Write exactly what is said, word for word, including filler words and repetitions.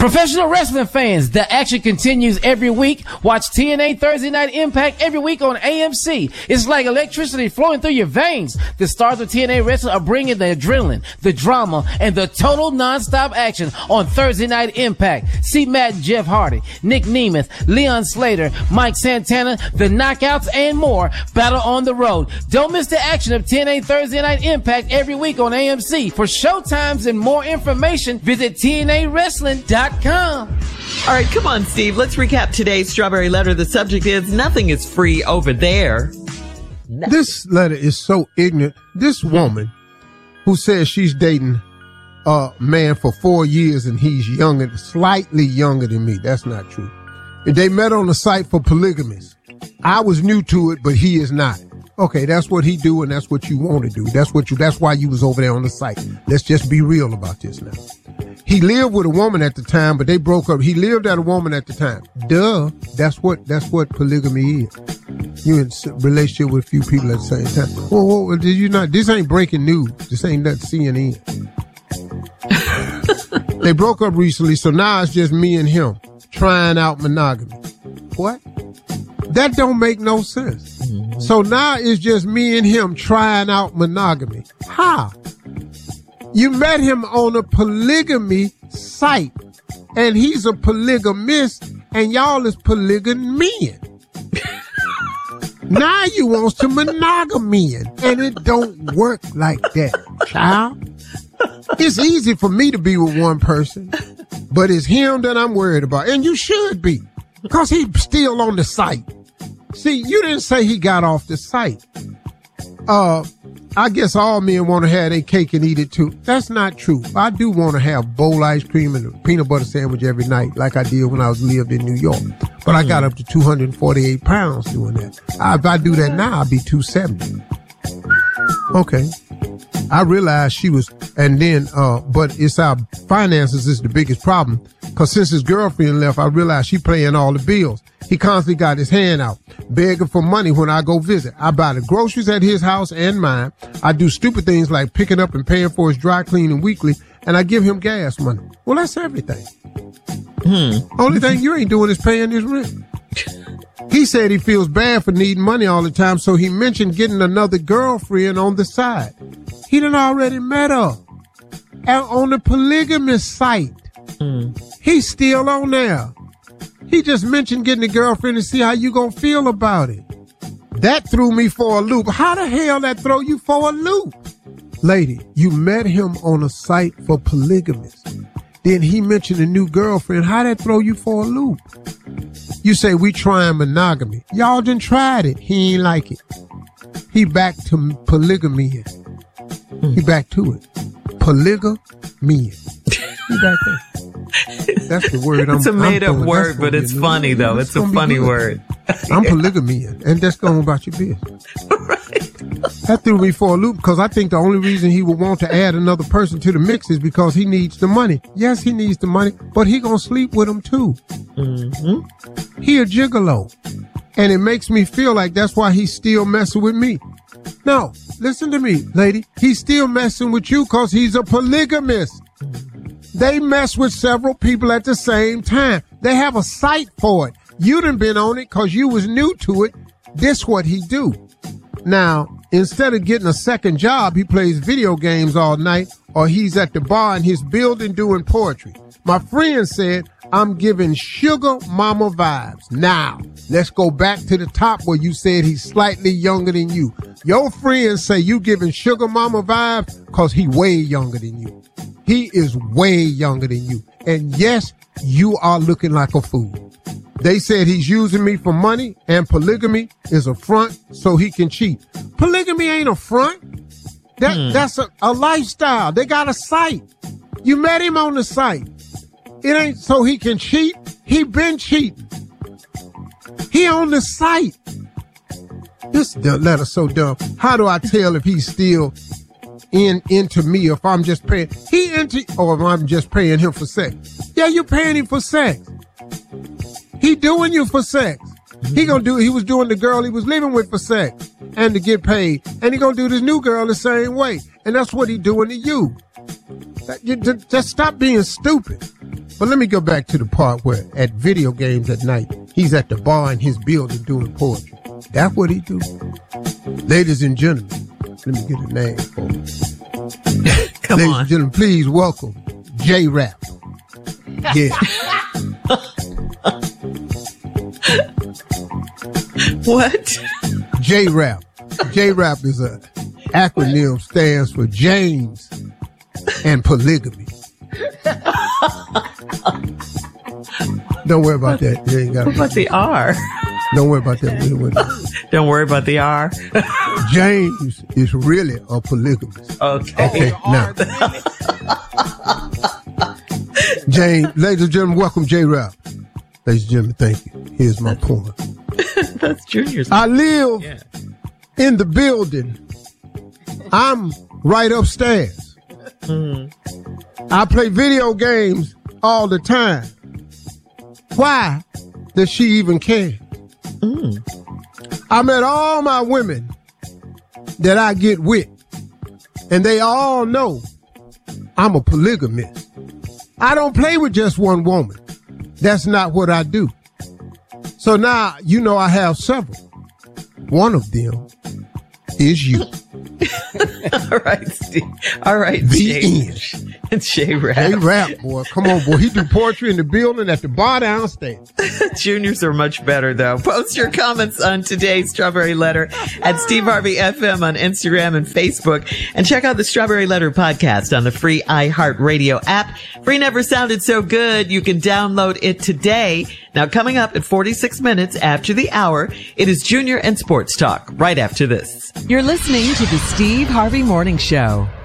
Professional wrestling fans, the action continues every week. Watch T N A Thursday Night Impact every week on A M C. It's like electricity flowing through your veins. The stars of T N A Wrestling are bringing the adrenaline, the drama, and the total non-stop action on Thursday Night Impact. See Matt and Jeff Hardy, Nick Nemeth, Leon Slater, Mike Santana, the Knockouts, and more battle on the road. Don't miss the action of T N A Thursday Night Impact every week on A M C. For showtimes and more information, visit T N A wrestling dot com. All right, come on, Steve. Let's recap today's Strawberry Letter. The subject is nothing is free over there. Nothing. This letter is so ignorant. This woman who says she's dating a man for four years and he's younger, slightly younger than me. That's not true. They met on a site for polygamists. I was new to it, but he is not. Okay, that's what he do, and that's what you want to do. That's what you. That's why you was over there on the site. Let's just be real about this now. He lived with a woman at the time, but they broke up. He lived at a woman at the time. Duh. That's what. That's what polygamy is. You in a relationship with a few people at the same time. Whoa, whoa, did you not? This ain't breaking news. This ain't that C N N. They broke up recently, so now it's just me and him trying out monogamy. What? That don't make no sense. Mm-hmm. So now it's just me and him trying out monogamy. How? You met him on a polygamy site, and he's a polygamist, and y'all is polygamian. Now you wants to monogamian, and it don't work like that, child. It's easy for me to be with one person, but it's him that I'm worried about, and you should be, because he's still on the site. See, you didn't say he got off the site. Uh, I guess all men want to have their cake and eat it too. That's not true. I do want to have bowl ice cream and a peanut butter sandwich every night, like I did when I was lived in New York. But I got up to two hundred forty-eight pounds doing that. I, if I do that now, I'd be two seventy. Okay. I realized she was, and then, uh, but it's our finances is the biggest problem. Cause since his girlfriend left, I realized she paying all the bills. He constantly got his hand out, begging for money when I go visit. I buy the groceries at his house and mine. I do stupid things like picking up and paying for his dry cleaning weekly, and I give him gas money. Well, that's everything. Hmm. Only thing you ain't doing is paying his rent. He said he feels bad for needing money all the time, so he mentioned getting another girlfriend on the side. He done already met her and on the polygamist site. Mm. He's still on there. He just mentioned getting a girlfriend to see how you gonna feel about it. That threw me for a loop. How the hell that throw you for a loop? Lady, you met him on a site for polygamists. Then he mentioned a new girlfriend. How that throw you for a loop? You say we trying monogamy. Y'all done tried it. He ain't like it. He back to polygamy. He back to it. Polygamy. He back there. That's the word. I'm, it's a made I'm up word, but it's funny though. It's, it's a funny word. I'm polygamy, and that's going about your business. Right. That threw me for a loop because I think the only reason he would want to add another person to the mix is because he needs the money. Yes, he needs the money, but he gonna sleep with him too. Mm-hmm. He a gigolo, and it makes me feel like that's why he's still messing with me. No, listen to me, lady. He's still messing with you because he's a polygamist. They mess with several people at the same time. They have a site for it. You done been on it because you was new to it. This what he do. Now, instead of getting a second job, he plays video games all night, or he's at the bar in his building doing poetry. My friend said, I'm giving sugar mama vibes. Now, let's go back to the top where you said he's slightly younger than you. Your friends say you giving sugar mama vibes because he way younger than you. He is way younger than you. And yes, you are looking like a fool. They said he's using me for money, and polygamy is a front so he can cheat. Polygamy ain't a front. That, hmm. That's a, a lifestyle. They got a site. You met him on the site. It ain't so he can cheat. He been cheating. He on the site. This letter so dumb. How do I tell if he's still in into me, if I'm just paying he into or if I'm just paying him for sex? Yeah, you paying him for sex. He doing you for sex. He gonna do he was doing the girl he was living with for sex and to get paid. And he gonna do this new girl the same way. And that's what he doing to you. That, you just stop being stupid. But let me go back to the part where at video games at night, he's at the bar in his building doing poetry. That's what he do. Ladies and gentlemen, let me get a name for him. Come Ladies on. and gentlemen, please welcome J-Rap. Yeah. What? J-Rap. J-Rap is a acronym, stands for James and polygamy. Don't worry about that. You ain't got What about the R? Don't worry about that. We- we- Don't worry about the R. James is really a polygamist. Okay. Okay, now. James, ladies and gentlemen, welcome J-Rap. Ladies and gentlemen, thank you. Here's my poem. That's Junior's. I live Yeah. in the building. I'm right upstairs. Mm. I play video games all the time. Why does she even care? Mm. I met all my women that I get with, and they all know I'm a polygamist. I don't play with just one woman. That's not what I do. So now, you know, I have several. One of them is you. All right, Steve. All right, The Jay. J-Rap. Hey, rap, boy. Come on, boy. He do poetry in the building at the bar downstairs. Juniors are much better, though. Post your comments on today's Strawberry Letter at Steve Harvey F M on Instagram and Facebook. And check out the Strawberry Letter podcast on the free iHeartRadio app. Free never sounded so good. You can download it today. Now, coming up at forty-six minutes after the hour, it is Junior and Sports Talk right after this. You're listening to the Steve Harvey Morning Show.